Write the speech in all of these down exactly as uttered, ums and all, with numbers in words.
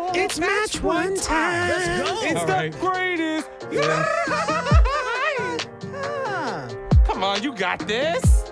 It's match one time. Let's go. It's All the right. greatest. Yeah. Come on, you got this.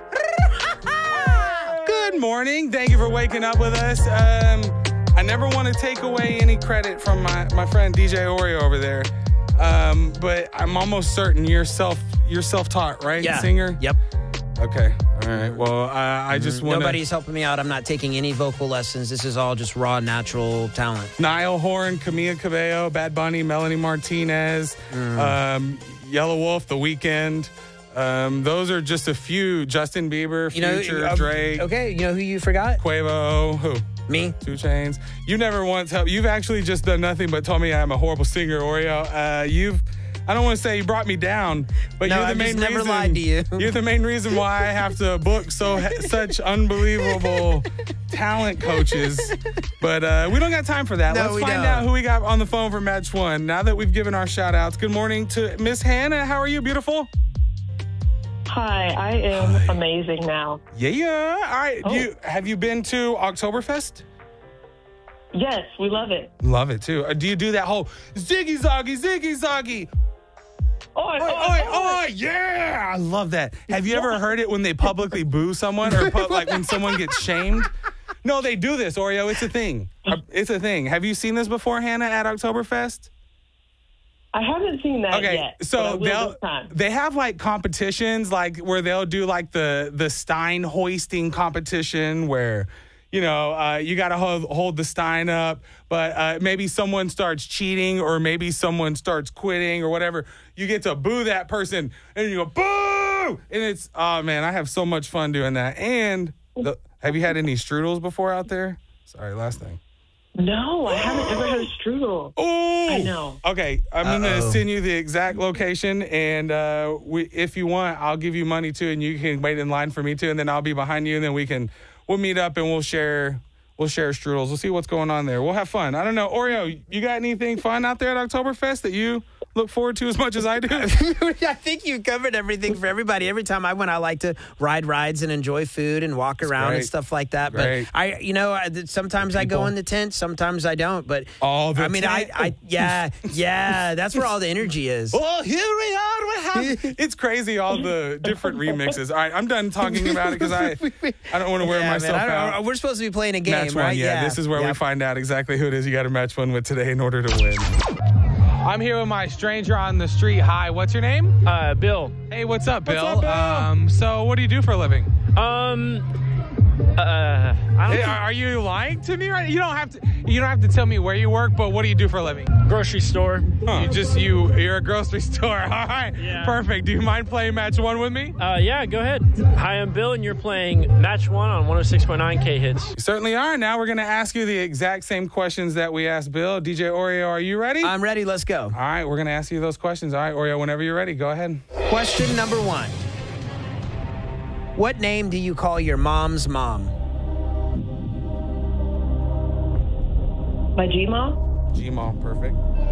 Good morning. Thank you for waking up with us. Um, I never want to take away any credit from my, my friend D J Oreo over there. Um, but I'm almost certain you're self you're self-taught, right? Yeah. Singer? Yep. Okay. All right. Well, uh, I just want to... Nobody's helping me out. I'm not taking any vocal lessons. This is all just raw, natural talent. Niall Horan, Camila Cabello, Bad Bunny, Melanie Martinez, um, Yellow Wolf, The Weeknd. Um, those are just a few. Justin Bieber, You know, Future, uh, Drake, Okay, you know who you forgot? Quavo, who? Me. Two Chains. You never once helped. You've actually just done nothing but told me I'm a horrible singer, Oreo. Uh, you've, I don't want to say you brought me down, but No, you're the I've main just never reason. lied to you. You're the main reason why I have to book so such unbelievable talent coaches. But uh, we don't got time for that. No, Let's we find don't. out who we got on the phone for match one. Now that we've given our shout outs, good morning to Miss Hannah. How are you, beautiful? Hi, I am Hi. amazing now. Yeah, yeah. All right. Oh. You have you been to Oktoberfest? Yes, we love it. Love it too. Uh, do you do that whole ziggy zoggy ziggy zoggy? Oh, Oi, oi, oi, yeah! I love that. Have you ever heard it when they publicly boo someone or pu- like when someone gets shamed? No, they do this, Oreo. It's a thing. Uh, It's a thing. Have you seen this before, Hannah, at Oktoberfest? I haven't seen that Okay, yet. but I so will they'll this time. they have like competitions like where they'll do like the the Stein hoisting competition where you know uh, you got to hold, hold the Stein up, but uh, maybe someone starts cheating or maybe someone starts quitting or whatever. You get to boo that person and you go boo, and it's oh man, I have so much fun doing that. And the, have you had any strudels before out there? Sorry, last thing. No, I haven't ever had a strudel. Oh, I know. Okay, I'm Uh-oh. gonna send you the exact location, and uh, we, if you want, I'll give you money too, and you can wait in line for me too, and then I'll be behind you, and then we can we'll meet up and we'll share we'll share strudels. We'll see what's going on there. We'll have fun. I don't know, Oreo, you got anything fun out there at Oktoberfest that you look forward to as much as I do? I think you covered everything for everybody. Every time I went, I like to ride rides and enjoy food and walk around great. and stuff like that. Great. But I, you know, I, sometimes I go people. in the tent, sometimes I don't. But Oh, the I mean, tent. I, I, yeah, yeah, that's where all the energy is. Well, here we are. We have, it's crazy, all the different remixes. All right, I'm done talking about it because I, I don't want to wear Yeah, man, myself I don't- out. We're supposed to be playing a game, Match one, right? yeah, This is where we Yep. find out exactly who it is you got to match one with today in order to win. I'm here with my stranger on the street. Hi, what's your name? Uh, Bill. Hey, what's up, Bill? up, Bill? Um, so what do you do for a living? Um, uh, I Hey, don't Are are you lying to me right? You don't have to. You don't have to tell me where you work, but what do you do for a living? grocery store. You just you. You're a grocery store. All right, Yeah. perfect. Do you mind playing match one with me? Uh, yeah, go ahead. Hi, I'm Bill, and you're playing Match One on one oh six point nine K Hits. You certainly are. Now we're going to ask you the exact same questions that we asked Bill. D J Oreo, are you ready? I'm ready. Let's go. All right, we're going to ask you those questions. All right, Oreo, whenever you're ready, go ahead. Question number one. What name do you call your mom's mom? My G-Mom? Gmail, perfect.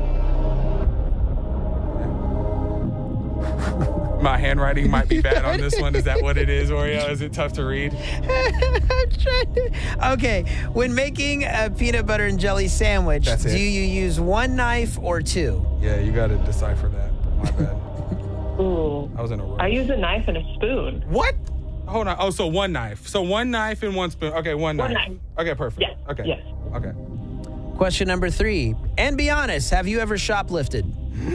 My handwriting might be bad on this one. Is that what it is, Oreo? Is it tough to read? I'm trying to. Okay, when making a peanut butter and jelly sandwich, That's do it. you use one knife or two? Yeah, you got to decipher that. My bad. Ooh. I was in a rush. I use a knife and a spoon. What? Hold on. Oh, so one knife. So one knife and one spoon. Okay, one knife. One knife. Okay, perfect. Yes, Okay. yes. Okay. Question number three. And be honest, have you ever shoplifted?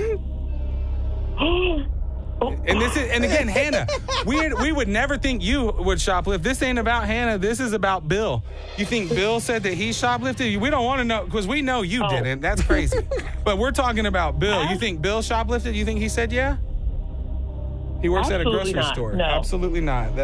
And this is, and again, Hannah, we we would never think you would shoplift. This ain't about Hannah. This is about Bill. You think Bill said that he shoplifted? We don't want to know because we know you Oh. didn't. That's crazy. But we're talking about Bill. You think Bill shoplifted? You think he said yeah? He works at a Absolutely grocery not. store. No. Absolutely not. That